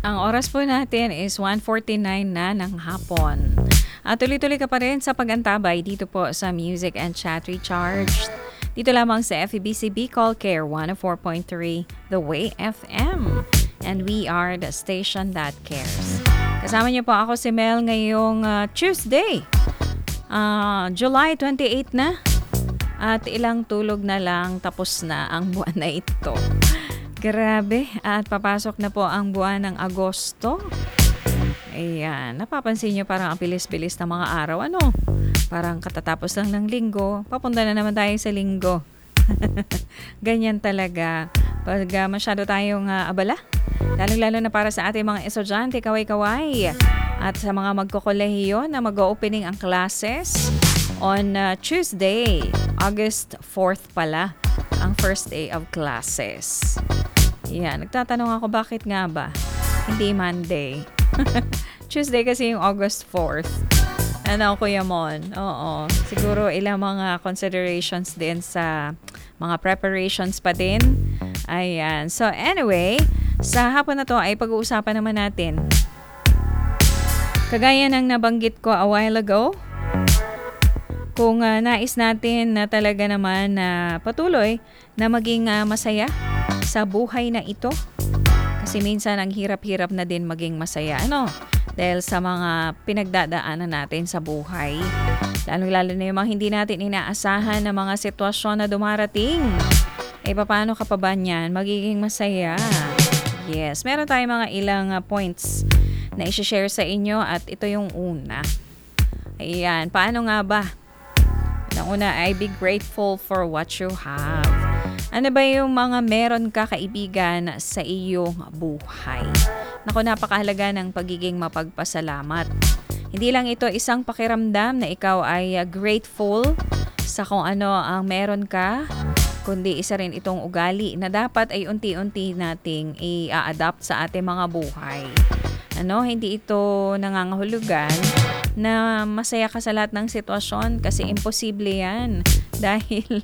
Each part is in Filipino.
Ang oras po natin is 1:49 na ng hapon. At tuloy-tuloy ka pa rin sa pag-antabay dito po sa Music and Chat Recharge. Dito lamang sa FEBC Bicol Care 104.3 The Way FM. And we are the station that cares. Kasama niyo po ako si Mel ngayong Tuesday. July 28 na. At ilang tulog na lang tapos na ang buwan na ito. Grabe, at papasok na po ang buwan ng Agosto. Ayan, napapansin nyo parang ang bilis-bilis ng mga araw. Parang katatapos lang ng linggo, papunta na naman tayo sa linggo. Ganyan talaga. Pag masyado tayong abala, lalong-lalo na para sa ating mga estudyante, kaway-kaway. At sa mga magkokolehiyo na mag-opening ang classes on Tuesday, August 4th pala, ang first day of classes. Yan, nagtatanong ako bakit nga ba? Hindi Monday. Tuesday kasi yung August 4th. Kuya Mon? Oo. Siguro ilang mga considerations din sa mga preparations pa din. Ayan. So anyway, sa hapon na to ay pag-uusapan naman natin. Kagaya ng nabanggit ko a while ago, kung nais natin na talaga naman na patuloy na maging masaya sa buhay na ito. Kasi minsan ang hirap-hirap na din maging masaya. Dahil sa mga pinagdadaanan natin sa buhay. Lalo-lalo na yung mga hindi natin inaasahan na mga sitwasyon na dumarating. Paano ka pa ba niyan magiging masaya? Yes, meron tayong mga ilang points na i-share sa inyo at ito yung una. Ayan, paano nga ba? Ang una ay be grateful for what you have. Ano ba yung mga meron ka kaibigan sa iyong buhay? Napakahalaga ng pagiging mapagpasalamat. Hindi lang ito isang pakiramdam na ikaw ay grateful sa kung ano ang meron ka, kundi isa rin itong ugali na dapat ay unti-unti nating i-adapt sa ating mga buhay. Hindi ito nangangahulugan na masaya ka sa lahat ng sitwasyon kasi imposible yan. Dahil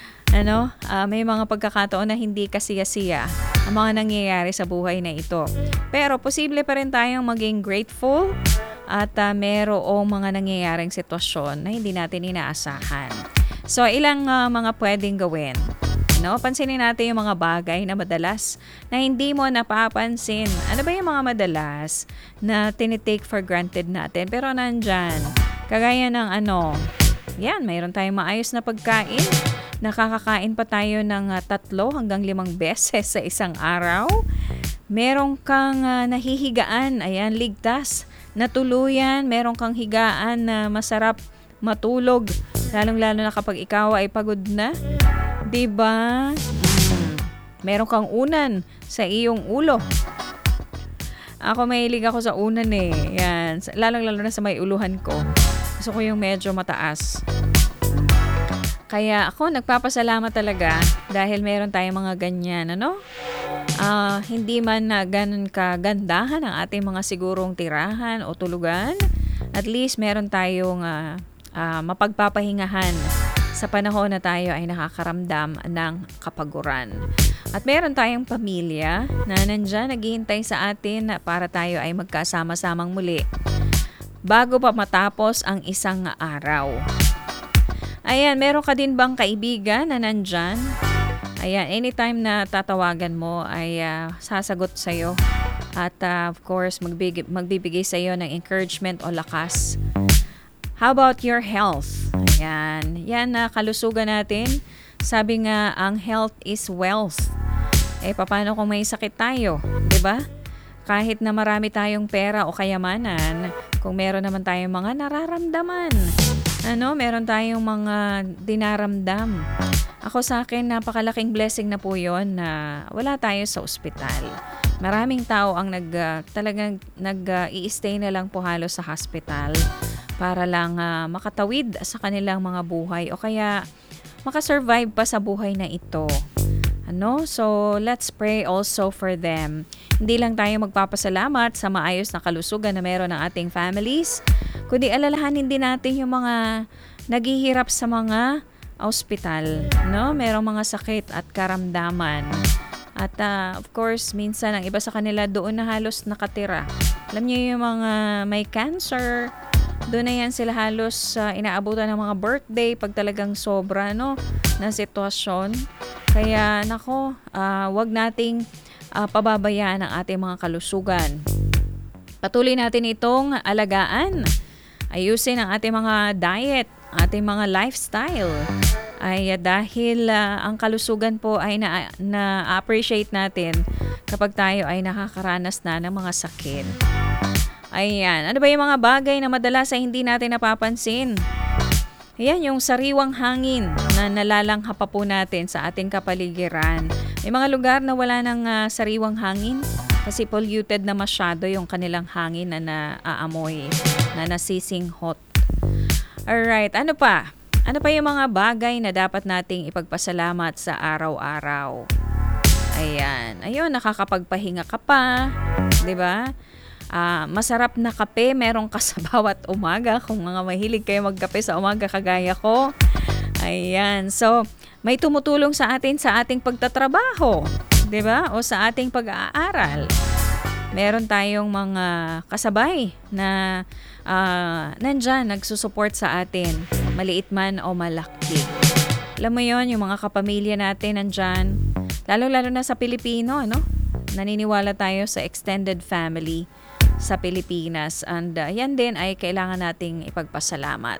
may mga pagkakataon na hindi kasiya-siya ang mga nangyayari sa buhay na ito. Pero posible pa rin tayong maging grateful at merong mga nangyayaring sitwasyon na hindi natin inaasahan. So ilang mga pwedeng gawin. Pansinin natin yung mga bagay na madalas na hindi mo napapansin. Ano ba yung mga madalas na tinitake for granted natin pero nandyan? Kagaya ng yan, mayroon tayong maayos na pagkain. Nakakakain pa tayo ng 3 hanggang 5 beses sa isang araw. Meron kang nahihigaan, ayan, ligtas, natuluyan. Meron kang higaan na masarap matulog. Lalong-lalo na kapag ikaw ay pagod na. Diba? Meron kang unan sa iyong ulo. Ako mahilig ako sa unan Yan. Lalong-lalo na sa may uluhan ko. Gusto ko yung medyo mataas. Kaya ako nagpapasalamat talaga dahil meron tayong mga ganyan, hindi man na ganun kagandahan ang ating mga sigurong tirahan o tulugan, at least meron tayong mapagpapahingahan sa panahon na tayo ay nakakaramdam ng kapaguran. At meron tayong pamilya na nandyan naghihintay sa atin para tayo ay magkasama-samang muli bago pa matapos ang isang araw. Ayan, meron ka din bang kaibigan na nandyan? Ayan, anytime na tatawagan mo ay sasagot sa'yo. At of course, magbibigay sa'yo ng encouragement o lakas. How about your health? Ayan, yan na kalusugan natin. Sabi nga, ang health is wealth. Paano kung may sakit tayo? 'Di ba? Kahit na marami tayong pera o kayamanan, kung meron naman tayong mga nararamdaman, meron tayong mga dinaramdam. Ako sa akin, napakalaking blessing na po yun na wala tayo sa ospital. Maraming tao ang talagang i-stay na lang po halos sa hospital para lang makatawid sa kanilang mga buhay o kaya makasurvive pa sa buhay na ito. So let's pray also for them. Hindi lang tayo magpapasalamat sa maayos na kalusugan na meron ng ating families, kundi alalahanin din natin yung mga naghihirap sa mga ospital, Merong mga sakit at karamdaman. At of course, minsan ang iba sa kanila doon na halos nakatira. Alam niyo yung mga may cancer, doon na yan sila halos inaabutan ng mga birthday pag talagang sobra no, na sitwasyon. Kaya nako, wag nating pababayaan ang ating mga kalusugan. Patuloy natin itong alagaan. Ayusin ang ating mga diet, ating mga lifestyle. Ay dahil ang kalusugan po ay na-appreciate natin kapag tayo ay nakakaranas na ng mga sakit. Ayan, ano ba yung mga bagay na madalas ay hindi natin napapansin? Ayan, yung sariwang hangin na nalalangha pa po natin sa ating kapaligiran. May mga lugar na wala ng sariwang hangin kasi polluted na masyado yung kanilang hangin na naaamoy, na nasisinghot. Alright, ano pa? Ano pa yung mga bagay na dapat nating ipagpasalamat sa araw-araw? Ayan, ayun, nakakapagpahinga ka pa, di ba? Masarap na kape meron ka sa bawat umaga kung mga mahilig kayo magkape sa umaga kagaya ko. Ayan, so may tumutulong sa atin sa ating pagtatrabaho, 'di ba? O sa ating pag-aaral. Meron tayong mga kasabay na nandyan, nagsusupport sa atin, maliit man o malaki. Alam mo yon, yung mga kapamilya natin nandyan, lalo-lalo na sa Pilipino, no? Naniniwala tayo sa extended family sa Pilipinas, and yan din ay kailangan nating ipagpasalamat.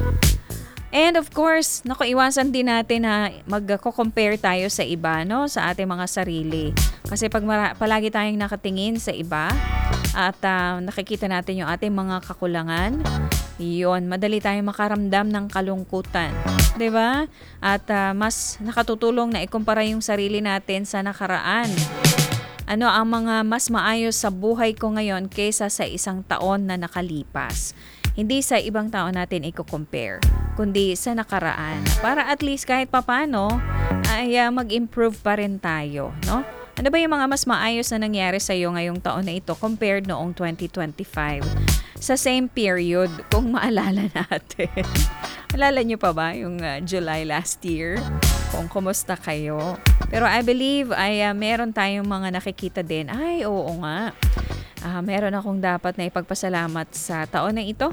And of course, iwasan din natin na magko-compare tayo sa iba, no, sa ating mga sarili. Kasi pag palagi tayong nakatingin sa iba at nakikita natin yung ating mga kakulangan, yun, madali tayong makaramdam ng kalungkutan, 'di ba? At mas nakatutulong na ikumpara yung sarili natin sa nakaraan. Ano ang mga mas maayos sa buhay ko ngayon kaysa sa isang taon na nakalipas? Hindi sa ibang tao natin i-compare, kundi sa nakaraan. Para at least kahit papano ay mag-improve pa rin tayo, no? Ano ba yung mga mas maayos na nangyari sa iyo ngayong taon na ito compared noong 2025? Sa same period, kung maalala natin. Alala niyo pa ba yung July last year? Kung kumusta kayo? Pero I believe ay meron tayong mga nakikita din. Ay, oo nga. Meron akong dapat na ipagpasalamat sa taon na ito.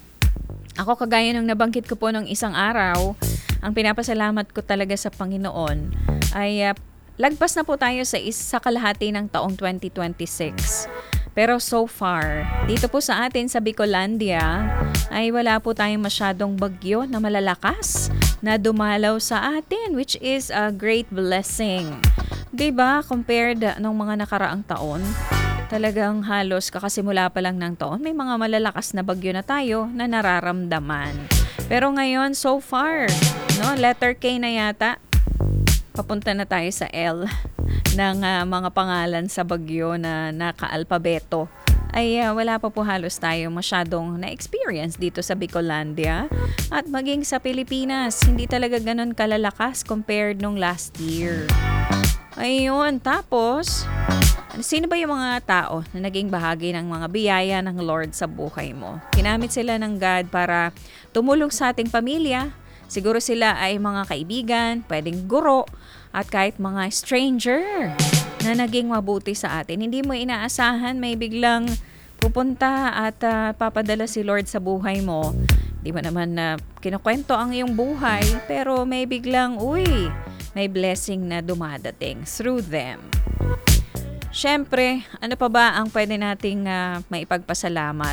Ako, kagaya ng nabanggit ko po nung isang araw, ang pinapasalamat ko talaga sa Panginoon ay lagpas na po tayo sa kalahati ng taong 2026. Pero so far, dito po sa atin sa Bicolandia, ay wala po tayong masyadong bagyo na malalakas na dumalaw sa atin, which is a great blessing. Diba, compared nung mga nakaraang taon, talagang halos kakasimula pa lang ng taon, may mga malalakas na bagyo na tayo na nararamdaman. Pero ngayon, so far, no, letter K na yata, papunta na tayo sa L ng mga pangalan sa bagyo na naka-alpabeto. Ay wala pa po halos tayo masyadong na-experience dito sa Bicolandia at maging sa Pilipinas. Hindi talaga ganun kalalakas compared nung last year. Ayun, tapos sino ba yung mga tao na naging bahagi ng mga biyaya ng Lord sa buhay mo? Kinamit sila ng God para tumulong sa ating pamilya. Siguro sila ay mga kaibigan, pwedeng guro, at kahit mga stranger na naging mabuti sa atin. Hindi mo inaasahan, may biglang pupunta at papadala si Lord sa buhay mo. Di ba naman na kinukwento ang iyong buhay, pero may biglang, may blessing na dumadating through them. Siyempre, ano pa ba ang pwede nating maipagpasalamat?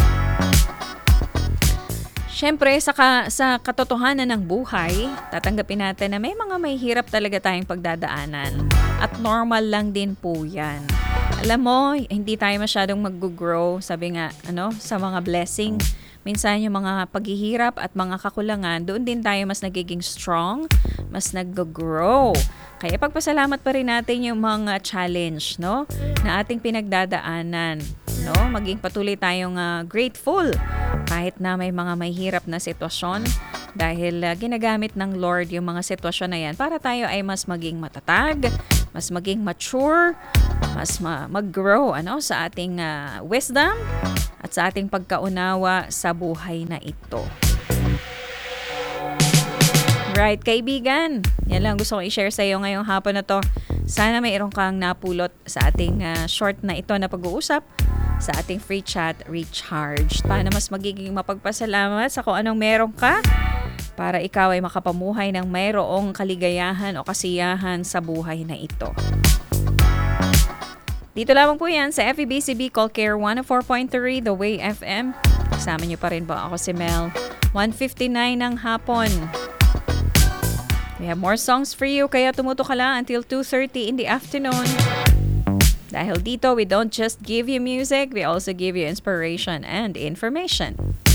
Siyempre, sa katotohanan ng buhay, tatanggapin natin na may mga may hirap talaga tayong pagdadaanan. At normal lang din po yan. Alam mo, hindi tayo masyadong mag-grow, sabi nga, sa mga blessing. Minsan yung mga paghihirap at mga kakulangan, doon din tayo mas nagiging strong, mas nag-grow. Kaya pagpasalamat pa rin natin yung mga challenge, no, na ating pinagdadaanan. No? Maging patuloy tayong grateful kahit na may mga may hirap na sitwasyon dahil ginagamit ng Lord yung mga sitwasyon na yan para tayo ay mas maging matatag, mas maging mature, mas mag-grow sa ating wisdom at sa ating pagkaunawa sa buhay na ito. Right, kaibigan. Yan lang gusto ko i-share sa iyo ngayong hapon na to. Sana mayroon kang napulot sa ating short na ito na pag-uusap sa ating free chat recharge. Paano mas magiging mapagpasalamat sa kung anong meron ka para ikaw ay makapamuhay ng mayroong kaligayahan o kasiyahan sa buhay na ito. Dito lamang po yan sa FEBCB Call Care 104.3 The Way FM. Kasama niyo pa rin po ako si Mel. 1:59 ng hapon. We have more songs for you, kaya tumuto ka lang until 2:30 in the afternoon. Dahil dito, we don't just give you music, we also give you inspiration and information.